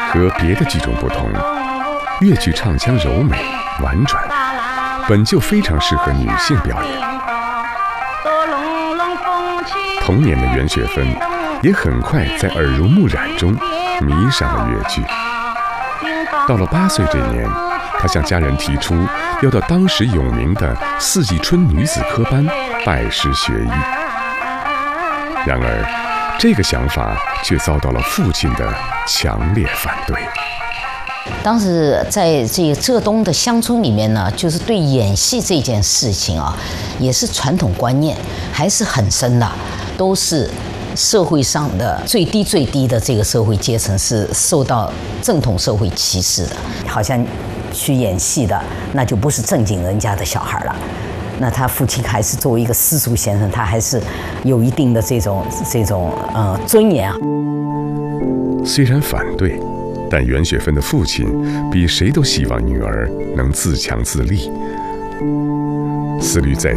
和别的剧种不同，粤剧唱腔柔美婉转，本就非常适合女性表演。童年的袁雪芬也很快在耳濡目染中迷上了粤剧。到了8岁这年，她向家人提出要到当时有名的四季春女子科班拜师学艺。然而，这个想法却遭到了父亲的强烈反对。 当时在这个浙东的乡村里面呢，就是对演戏这件事情啊，也是传统观念还是很深的，都是社会上的最低的这个社会阶层是受到正统社会歧视的，好像去演戏的那就不是正经人家的小孩了。那他父亲还是作为一个私塾先生，他还是有一定的这种尊严啊。 虽然反对，但袁雪芬的父亲比谁都希望女儿能自强自立。思虑再